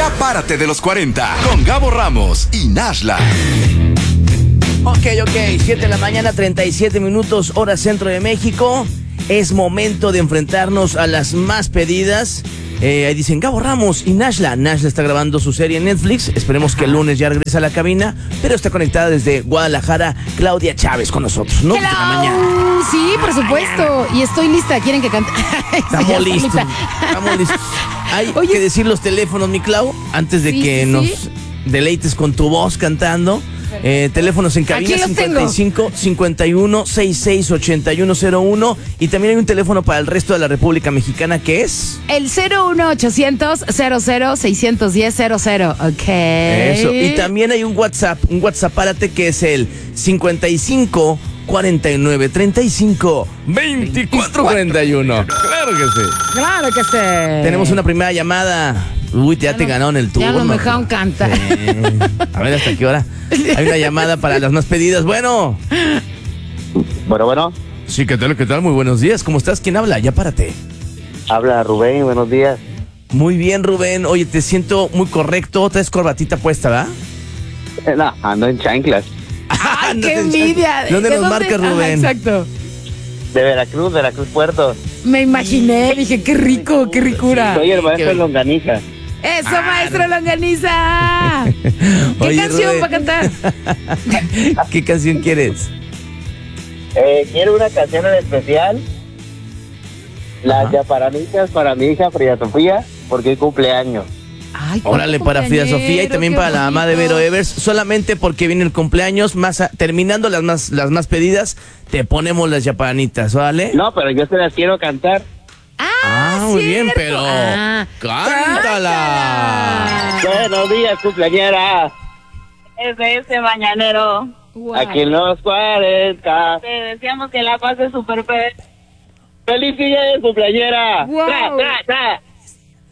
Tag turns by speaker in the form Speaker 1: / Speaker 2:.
Speaker 1: Ya párate de los 40 con Gabo Ramos y Nashla.
Speaker 2: Ok, 7 de la mañana, 37 minutos, hora centro de México. Es momento de enfrentarnos a las más pedidas. Ahí dicen Gabo Ramos y Nashla. Nashla está grabando su serie en Netflix. Esperemos que el lunes ya regrese a la cabina. Pero está conectada desde Guadalajara Claudia Chávez con nosotros, ¿no?
Speaker 3: Hello.
Speaker 2: De la mañana.
Speaker 3: Sí, por supuesto. Y estoy lista. ¿Quieren que cante?
Speaker 2: Estamos listos. Estamos listos. Hay que decir los teléfonos, mi Clau, antes de que nos deleites con tu voz cantando. Teléfonos en cabina 55 51 66 8101 y también hay un teléfono para el resto de la República Mexicana que es
Speaker 3: el 01800 00 610 00. Ok.
Speaker 2: Eso. Y también hay un WhatsApp párate que es el 55 49 35 24 41. Claro que sí.
Speaker 3: Claro que sí.
Speaker 2: Tenemos una primera llamada. Uy, ya te ganaron el turno.
Speaker 3: Ya no me dejaron cantar.
Speaker 2: A ver, ¿hasta qué hora? Hay una llamada para las más pedidas. Bueno.
Speaker 4: Bueno.
Speaker 2: Sí, ¿qué tal? Muy buenos días. ¿Cómo estás? ¿Quién habla? Ya párate.
Speaker 4: Habla Rubén, buenos días.
Speaker 2: Muy bien, Rubén. Oye, te siento muy correcto. Traes corbatita puesta, ¿verdad?
Speaker 4: No, ando en chanclas.
Speaker 3: ¡Ay, qué envidia!
Speaker 2: ¿Dónde nos marcas, Rubén?
Speaker 3: Ajá, exacto.
Speaker 4: De Veracruz Puerto.
Speaker 3: Me imaginé, dije, qué rico, qué ricura.
Speaker 4: Soy el maestro Longaniza.
Speaker 3: ¡Eso, maestro Longaniza! ¿Qué
Speaker 2: Oye,
Speaker 3: canción
Speaker 2: Rubén,
Speaker 3: para cantar?
Speaker 2: ¿Qué canción quieres?
Speaker 4: Quiero una canción en especial. Las yaparanitas para mi hija Frida Sofía, porque es cumpleaños.
Speaker 3: Ay,
Speaker 2: Órale, para Frida Sofía y también para la mamá de Vero Evers. Solamente porque viene el cumpleaños, terminando las más pedidas, te ponemos las yapanitas, ¿vale?
Speaker 4: No, pero yo se las quiero cantar.
Speaker 2: Muy bien,
Speaker 3: cierto.
Speaker 2: pero cántala.
Speaker 4: Buenos días, cumpleañera.
Speaker 5: Ese mañanero.
Speaker 3: Wow.
Speaker 4: Aquí en los 40.
Speaker 5: Te deseamos que la pases súper
Speaker 4: ¡Feliz día de cumpleañera!
Speaker 3: Wow.
Speaker 4: ¡Tra!